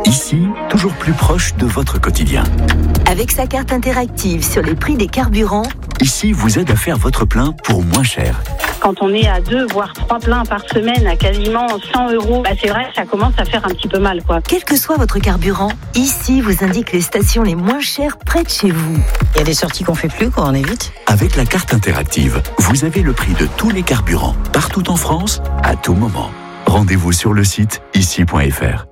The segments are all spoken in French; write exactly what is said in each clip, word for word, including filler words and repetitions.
Ici, toujours plus proche de votre quotidien. Avec sa carte interactive sur les prix des carburants, Ici vous aide à faire votre plein pour moins cher. Quand on est à deux, voire trois pleins par semaine à quasiment cent euros, bah c'est vrai que ça commence à faire un petit peu mal, quoi. quel que soit votre carburant, Ici vous indique les stations les moins chères près de chez vous. Il y a des sorties qu'on fait plus quand on évite. Avec la carte interactive, vous avez le prix de tous les carburants, partout en France, à tout moment. Rendez-vous sur le site ici point f r.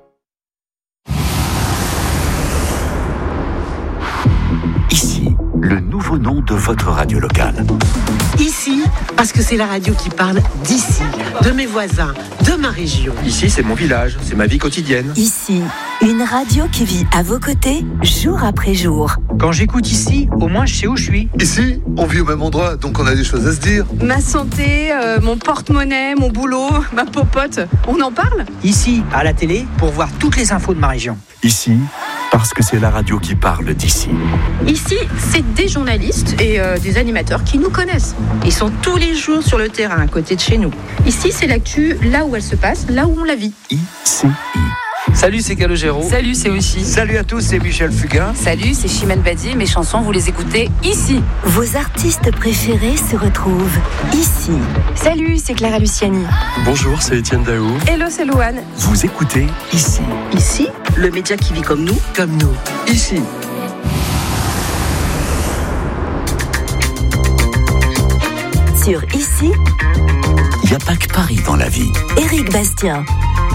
Ici, le nouveau nom de votre radio locale. Ici, parce que c'est la radio qui parle d'ici, de mes voisins, de ma région. Ici, c'est mon village, c'est ma vie quotidienne. Ici, une radio qui vit à vos côtés, jour après jour. Quand j'écoute ici, au moins je sais où je suis. Ici, on vit au même endroit, donc on a des choses à se dire. Ma santé, euh, mon porte-monnaie, mon boulot, ma popote, on en parle ? Ici, à la télé, pour voir toutes les infos de ma région. Ici, parce que c'est la radio qui parle d'ici. Ici, c'est des journalistes et euh, des animateurs qui nous connaissent. Ils sont tous les jours sur le terrain, à côté de chez nous. Ici, c'est l'actu, là où elle se passe, là où on la vit. I C I. Salut, c'est Calogero. Salut, c'est Oshi. Salut à tous, c'est Michel Fugain. Salut, c'est Chimène Badi. Mes chansons, vous les écoutez ici. Vos artistes préférés se retrouvent ici. Salut, c'est Clara Luciani. Bonjour, c'est Étienne Daou. Hello, c'est Louane. Vous écoutez ici. Ici, le média qui vit comme nous, comme nous. Ici. Sur Ici, il n'y a pas que Paris dans la vie. Éric Bastien.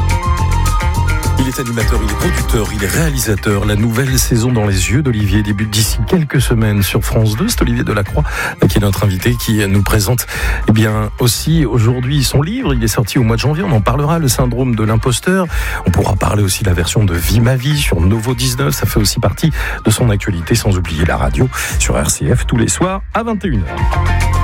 Il est animateur, il est producteur, il est réalisateur. La nouvelle saison dans les yeux d'Olivier débute d'ici quelques semaines sur France deux. C'est Olivier Delacroix qui est notre invité, qui nous présente eh bien aussi aujourd'hui son livre. Il est sorti au mois de janvier, on en parlera, Le syndrome de l'imposteur. On pourra parler aussi de la version de Vie ma vie sur Novo dix-neuf. Ça fait aussi partie de son actualité, sans oublier la radio sur R C F tous les soirs à vingt et une heures.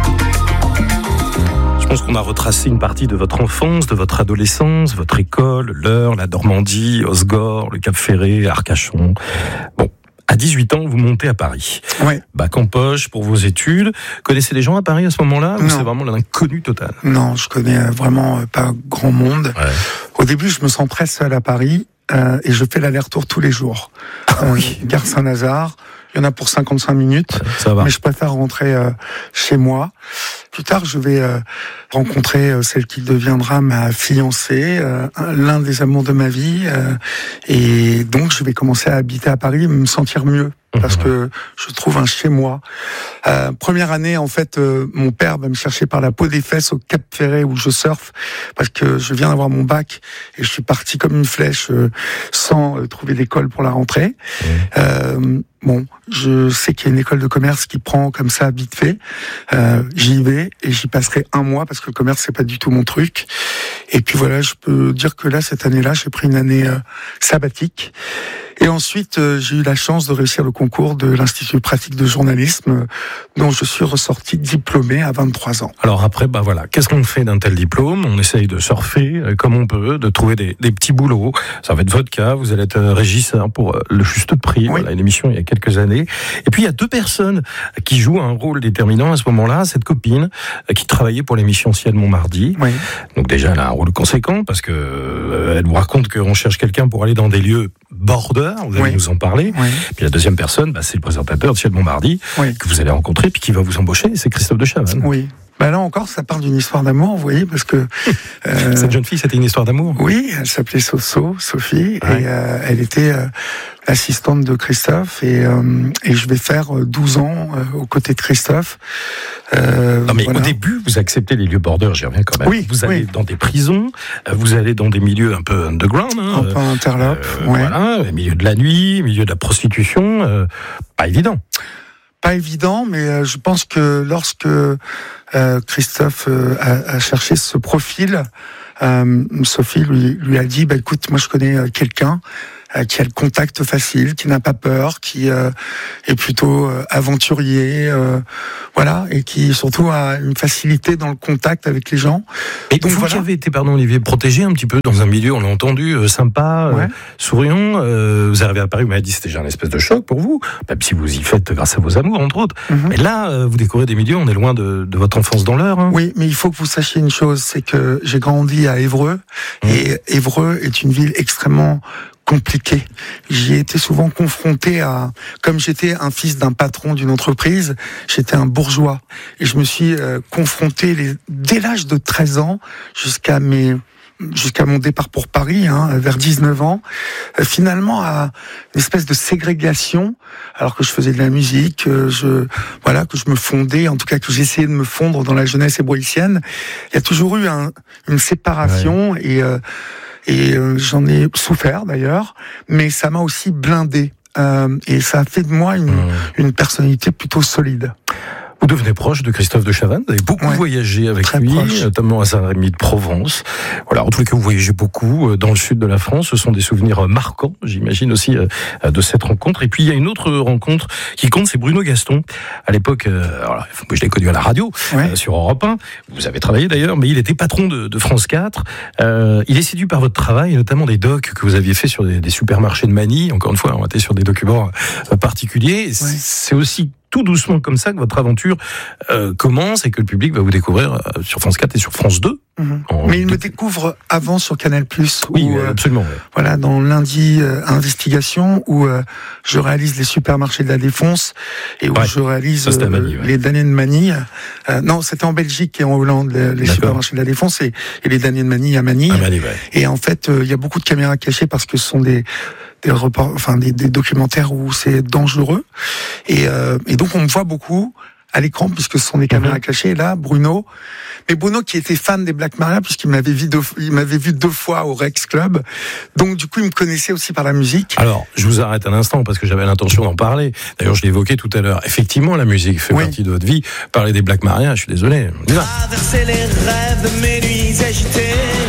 Je pense qu'on a retracé une partie de votre enfance, de votre adolescence, votre école, l'Eure, la Normandie, Osgore, le Cap Ferré, Arcachon. Bon, à dix-huit ans, vous montez à Paris. Oui. Bac en poche pour vos études. Connaissez des gens à Paris à ce moment-là ou c'est vraiment l'inconnu total? Non, je connais vraiment pas grand monde. Ouais. Au début, je me sens très seul à Paris euh, et je fais l'aller-retour tous les jours. Ah, euh, oui. Gare Saint-Lazare. Il y en a pour cinquante-cinq minutes, ouais, ça va. Mais je préfère rentrer euh, chez moi. Plus tard, je vais euh, rencontrer euh, celle qui deviendra ma fiancée, euh, l'un des amours de ma vie. Euh, et donc, je vais commencer à habiter à Paris et me sentir mieux. Parce que je trouve un chez moi. Euh, première année, en fait, euh, mon père va me chercher par la peau des fesses au Cap Ferré où je surfe, parce que je viens d'avoir mon bac et je suis parti comme une flèche euh, sans euh, trouver d'école pour la rentrée. Mmh. Euh, bon, je sais qu'il y a une école de commerce qui prend comme ça vite fait. Euh, j'y vais et j'y passerai un mois parce que le commerce c'est pas du tout mon truc. Et puis voilà, je peux dire que là cette année-là, j'ai pris une année euh, sabbatique. Et ensuite, euh, j'ai eu la chance de réussir le concours de l'Institut pratique de journalisme, euh, dont je suis ressorti diplômé à vingt-trois ans. Alors après, bah voilà, qu'est-ce qu'on fait d'un tel diplôme? On essaye de surfer euh, comme on peut, de trouver des, des petits boulots. Ça va être votre cas, vous allez être euh, régisseur pour euh, Le Juste Prix, oui. Voilà, une émission il y a quelques années. Et puis il y a deux personnes qui jouent un rôle déterminant à ce moment-là. Cette copine euh, qui travaillait pour l'émission Ciel Montmardi. Oui. Donc déjà, elle a un rôle conséquent parce que euh, elle vous raconte qu'on cherche quelqu'un pour aller dans des lieux border, vous allez oui. nous en parler. Oui. Puis la deuxième personne, bah, c'est le présentateur de Ciel Montmardi, oui. que vous allez rencontrer, puis qui va vous embaucher, c'est Christophe de Chavannes. Oui. Bah là encore, ça parle d'une histoire d'amour, vous voyez, parce que... Euh, Cette jeune fille, c'était une histoire d'amour? Oui, elle s'appelait Soso, Sophie, ouais. et euh, elle était euh, l'assistante de Christophe, et, euh, et je vais faire douze ans euh, aux côtés de Christophe. Euh, non mais voilà. Au début, vous acceptez les lieux border, j'y reviens quand même. Oui, vous allez oui. dans des prisons, vous allez dans des milieux un peu underground. Hein, un peu interlope, euh, ouais. Voilà, milieu de la nuit, milieu de la prostitution, euh, pas évident. Pas évident, mais euh, je pense que lorsque euh, Christophe euh, a, a cherché ce profil, euh, Sophie lui, lui a dit, bah écoute, moi je connais euh, quelqu'un euh, qui a le contact facile, qui n'a pas peur, qui euh, est plutôt euh, aventurier, euh, voilà, et qui surtout a une facilité dans le contact avec les gens. Et donc vous voilà. qui avez été, pardon Olivier, protégé un petit peu dans un milieu, on l'a entendu, euh, sympa, ouais. euh, souriant, euh, vous arrivez à Paris, vous m'avez dit c'était déjà un espèce de choc pour vous, même si vous y faites grâce à vos amours, entre autres. Mm-hmm. Mais là, euh, vous découvrez des milieux, on est loin de, de votre enfance dans l'Eure. Hein. Oui, mais il faut que vous sachiez une chose, c'est que j'ai grandi à Évreux, mmh. et Évreux est une ville extrêmement compliqué. J'y ai été souvent confronté à, comme j'étais un fils d'un patron d'une entreprise, j'étais un bourgeois. Et je me suis euh, confronté les, dès l'âge de treize ans jusqu'à mes jusqu'à mon départ pour Paris, hein, vers dix-neuf ans, euh, finalement à une espèce de ségrégation, alors que je faisais de la musique, euh, je, voilà, que je me fondais, en tout cas que j'essayais de me fondre dans la jeunesse ébroïcienne. Il y a toujours eu un, une séparation, ouais. et, euh, et euh, j'en ai souffert d'ailleurs, mais ça m'a aussi blindé, euh, et ça a fait de moi une, mmh. une personnalité plutôt solide. Vous devenez proche de Christophe de Chavannes, vous avez beaucoup ouais, voyagé avec lui, proche. Notamment à Saint-Rémy de Provence. Voilà, en tous les cas, vous voyagez beaucoup dans le sud de la France. Ce sont des souvenirs marquants, j'imagine aussi, de cette rencontre. Et puis, il y a une autre rencontre qui compte, c'est Bruno Gaston. À l'époque, alors, je l'ai connu à la radio, ouais. sur Europe un. Vous avez travaillé d'ailleurs, mais il était patron de, de France quatre. Euh, il est séduit par votre travail, notamment des docs que vous aviez fait sur des, des supermarchés de Manille. Encore une fois, on était sur des documents particuliers. Ouais. C'est aussi tout doucement comme ça que votre aventure euh, commence et que le public va vous découvrir euh, sur France quatre et sur France deux. Mmh. Mais il me découvre avant sur Canal plus. Oui, où, euh, absolument. Ouais. Voilà, dans Lundi euh, Investigation, où euh, je réalise les supermarchés de la Défense et où ouais. je réalise ça, euh, Manille, ouais. les damnés de Manille. Euh, non, c'était en Belgique et en Hollande, les, les supermarchés de la Défense et, et les damnés de Manille à Manille. À Manille ouais. Et en fait, il euh, y a beaucoup de caméras cachées parce que ce sont des des reports, enfin des, des documentaires où c'est dangereux, et, euh, et donc on me voit beaucoup à l'écran puisque ce sont des caméras mmh. cachées. Et là, Bruno, mais Bruno qui était fan des Black Maria puisqu'il m'avait vu deux, il m'avait vu deux fois au Rex Club, donc du coup il me connaissait aussi par la musique. Alors je vous arrête un instant parce que j'avais l'intention d'en parler. D'ailleurs je l'ai évoqué tout à l'heure. Effectivement, la musique fait oui. partie de votre vie. Parler des Black Maria, je suis désolé. Traverser les rêves, mes nuits agitées.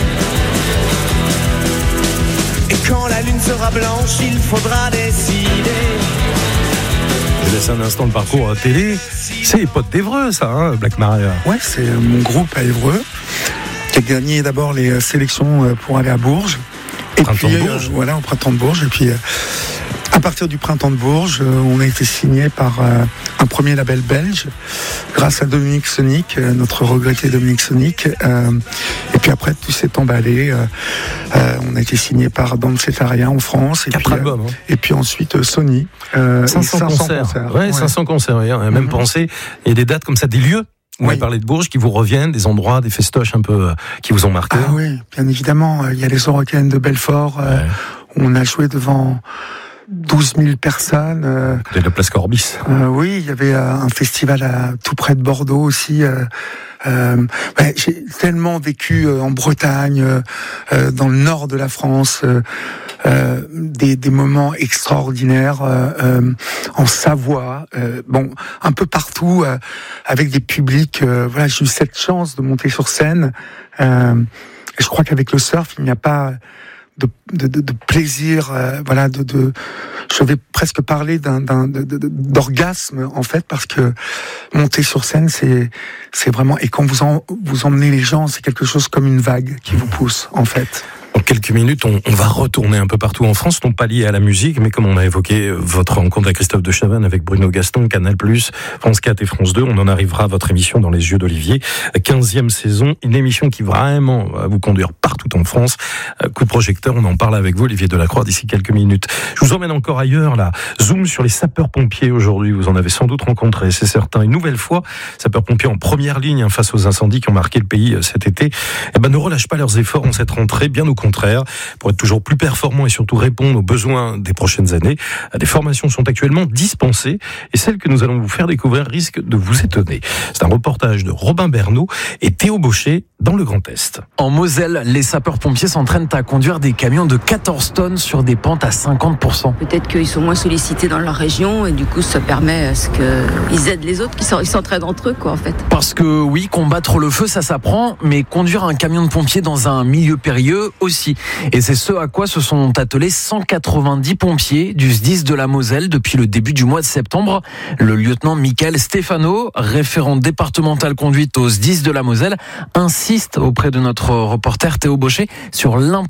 Et quand la lune sera blanche, il faudra décider. Je laisse un instant le parcours à télé. C'est les potes d'Évreux, ça, hein, Black Maria. Ouais, c'est mon groupe à Évreux qui a gagné d'abord les sélections pour aller à Bourges. Et printemps puis, de Bourges. Euh, voilà, au printemps de Bourges. Et puis, euh, à partir du printemps de Bourges, euh, on a été signé par euh, un premier label belge, grâce à Dominique Sonic, euh, notre regretté Dominique Sonic. Euh, et puis après, tout s'est emballé. Euh, euh, on a été signé par Dancetaria en France. Et Quatre puis, albums. Hein. Et puis ensuite, euh, Sony. Euh, cinq cents, cinq cents concerts. concerts. Ouais, ouais, cinq cents concerts. On a même mm-hmm. pensé, il y a des dates comme ça, des lieux. Vous oui. avez parlé de Bourges qui vous reviennent, des endroits, des festoches un peu euh, qui vous ont marqué. Ah oui, bien évidemment. Il y a les Eurocaines de Belfort. Euh, ouais. On a joué devant douze mille personnes. Euh, de la place Corbis. Euh, oui, il y avait euh, un festival à, tout près de Bordeaux aussi. Euh, euh, ouais, j'ai tellement vécu euh, en Bretagne, euh, euh, dans le nord de la France, euh, euh, des, des moments extraordinaires euh, euh, en Savoie. Euh, bon, un peu partout, euh, avec des publics. Euh, voilà, j'ai eu cette chance de monter sur scène. Euh, et je crois qu'avec le surf, il n'y a pas de, de, de, de plaisir, euh, voilà, de, de, je vais presque parler d'un, d'un, de, de, d'orgasme en fait, parce que monter sur scène, c'est, c'est vraiment, et quand vous en, vous emmenez les gens, c'est quelque chose comme une vague qui vous pousse en fait. Dans quelques minutes, on, on va retourner un peu partout en France, non pas lié à la musique, mais comme on a évoqué votre rencontre avec Christophe de Chavannes, avec Bruno Gaston, Canal plus, France quatre et France deux, on en arrivera à votre émission Dans les yeux d'Olivier, quinzième saison, une émission qui vraiment va vous conduire partout en France. Coup de projecteur, on en parle avec vous, Olivier Delacroix, d'ici quelques minutes. Je vous emmène encore ailleurs, là. Zoom sur les sapeurs-pompiers aujourd'hui, vous en avez sans doute rencontré, c'est certain. Une nouvelle fois, sapeurs-pompiers en première ligne face aux incendies qui ont marqué le pays cet été, eh ben, ne relâchent pas leurs efforts en cette rentrée, bien au contraire, pour être toujours plus performants et surtout répondre aux besoins des prochaines années. Des formations sont actuellement dispensées et celle que nous allons vous faire découvrir risque de vous étonner. C'est un reportage de Robin Bernot et Théo Baucher dans le Grand Est. En Moselle, les sapeurs-pompiers s'entraînent à conduire des camions de quatorze tonnes sur des pentes à cinquante pour cent. Peut-être qu'ils sont moins sollicités dans leur région et du coup ça permet à ce qu'ils aident les autres, qu'ils s'entraident entre eux quoi en fait. Parce que oui, combattre le feu ça s'apprend, mais conduire un camion de pompiers dans un milieu périlleux aussi. Et c'est ce à quoi se sont attelés cent quatre-vingt-dix pompiers du S D I S de la Moselle depuis le début du mois de septembre. Le lieutenant Michael Stefano, référent départemental conduite au S D I S de la Moselle, insiste auprès de notre reporter Théo Baucher sur l'importance